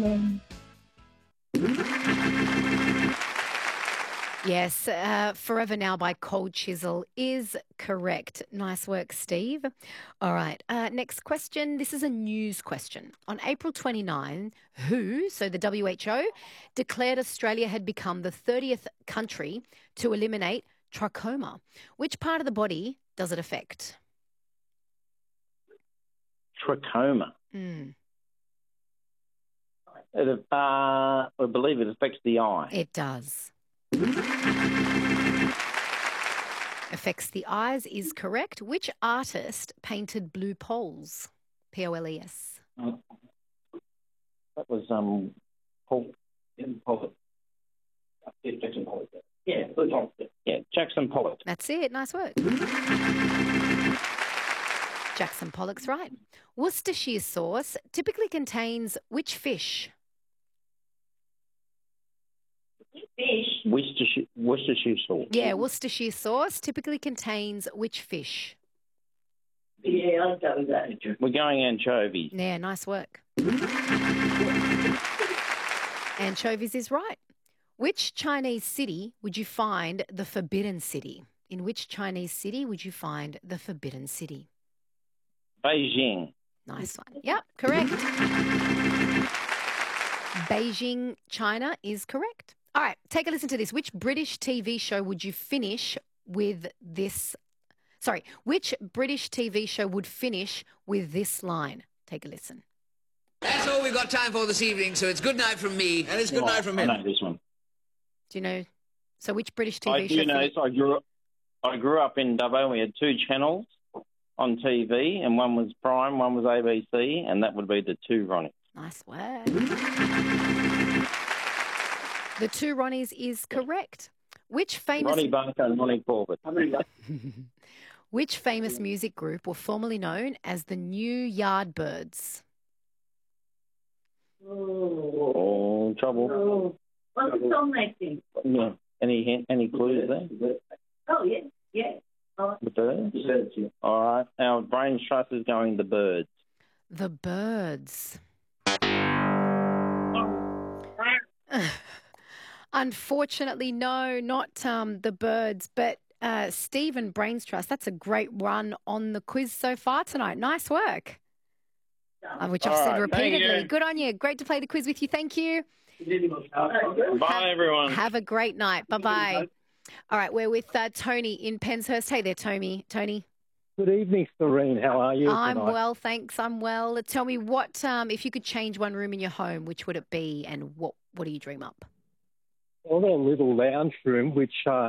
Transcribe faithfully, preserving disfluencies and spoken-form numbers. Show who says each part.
Speaker 1: Yes, uh, Forever Now by Cold Chisel is correct. Nice work, Steve. All right, uh, next question. This is a news question. On April twenty-ninth, W H O, so the W H O, declared Australia had become the thirtieth country to eliminate trachoma. Which part of the body does it affect?
Speaker 2: Trachoma.
Speaker 1: Mm.
Speaker 2: It, uh, I believe it affects the eye.
Speaker 1: It does. Affects the eyes is correct. Which artist painted Blue Poles? P O L E S.
Speaker 2: That was um, Paul. Pollock. Yeah, Jackson Pollock. Yeah, yeah, Jackson Pollock.
Speaker 1: That's it. Nice work. Jackson Pollock's right. Worcestershire sauce typically contains which fish?
Speaker 3: Fish.
Speaker 2: Worcestershire, Worcestershire sauce.
Speaker 1: Yeah, Worcestershire sauce typically contains which fish?
Speaker 3: Yeah, I'll go with that.
Speaker 2: We're going anchovies.
Speaker 1: Yeah, nice work. Anchovies is right. Which Chinese city would you find the Forbidden City? In which Chinese city would you find the Forbidden City?
Speaker 2: Beijing.
Speaker 1: Nice one. Yep, correct. Beijing, China is correct. All right, take a listen to this. Which British T V show would you finish with this? Sorry, which British T V show would finish with this line? Take a listen.
Speaker 4: That's all we've got time for this evening, so it's good night from me, and it's good night from him.
Speaker 2: I know this one.
Speaker 1: Do you know? So which British T V
Speaker 2: I
Speaker 1: show?
Speaker 2: do know
Speaker 1: fin-
Speaker 2: this. I grew up, I grew up in Dubbo. We had two channels on T V, and one was Prime, one was A B C, and that would be the two Ronnies.
Speaker 1: Nice work. The two Ronnies is correct. Which famous
Speaker 2: Ronnie Barker and Ronnie Corbett.
Speaker 1: Which famous music group were formerly known as the New Yardbirds?
Speaker 3: Oh,
Speaker 2: Oh, trouble.
Speaker 3: oh. What's the song they sing?
Speaker 2: Yeah. Any hint, any clues there?
Speaker 3: Oh, yeah, yeah. Oh,
Speaker 2: The birds? All right. Our brains trust is going the birds.
Speaker 1: The Birds. Unfortunately, no, not um, the Birds, but uh, Stephen Brains Trust. That's a great run on the quiz so far tonight. Nice work. Uh, which I've
Speaker 2: All
Speaker 1: said
Speaker 2: right, thank
Speaker 1: repeatedly.
Speaker 2: you.
Speaker 1: Good on you. Great to play the quiz with you. Thank you.
Speaker 2: Bye, everyone.
Speaker 1: Have a great night. Bye-bye. All right, we're with uh, Tony in Penshurst. Hey there, Tony. Tony.
Speaker 5: Good evening, Serene. How are you
Speaker 1: I'm
Speaker 5: tonight?
Speaker 1: well, thanks. I'm well. Tell me what, um, if you could change one room in your home, which would it be and what, what do you dream up?
Speaker 5: Well, a little lounge room, which uh,